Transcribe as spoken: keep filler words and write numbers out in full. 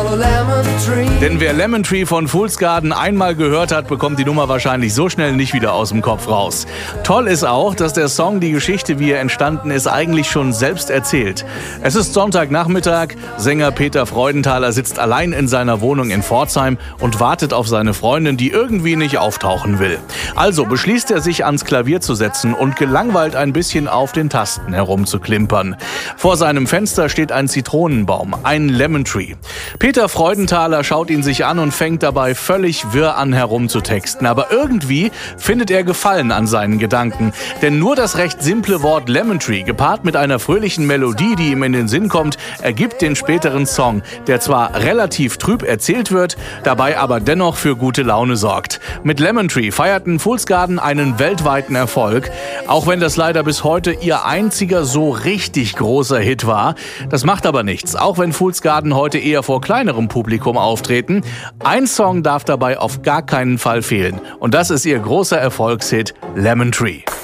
Denn wer Lemon Tree von Fool's Garden einmal gehört hat, bekommt die Nummer wahrscheinlich so schnell nicht wieder aus dem Kopf raus. Toll ist auch, dass der Song die Geschichte, wie er entstanden ist, eigentlich schon selbst erzählt. Es ist Sonntagnachmittag, Sänger Peter Freudenthaler sitzt allein in seiner Wohnung in Pforzheim und wartet auf seine Freundin, die irgendwie nicht auftauchen will. Also beschließt er, sich ans Klavier zu setzen und gelangweilt ein bisschen auf den Tasten herumzuklimpern. Vor seinem Fenster steht ein Zitronenbaum, ein Lemon Tree. Peter Freudenthaler schaut ihn sich an und fängt dabei völlig wirr an herumzutexten. Aber irgendwie findet er Gefallen an seinen Gedanken. Denn nur das recht simple Wort Lemon Tree, gepaart mit einer fröhlichen Melodie, die ihm in den Sinn kommt, ergibt den späteren Song, der zwar relativ trüb erzählt wird, dabei aber dennoch für gute Laune sorgt. Mit Lemon Tree feierten Fool's Garden einen weltweiten Erfolg, auch wenn das leider bis heute ihr einziger so richtig großer Hit war. Das macht aber nichts, auch wenn Fool's Garden heute eher vor kleinerem Publikum auftreten. Ein Song darf dabei auf gar keinen Fall fehlen. Und das ist ihr großer Erfolgshit Lemon Tree.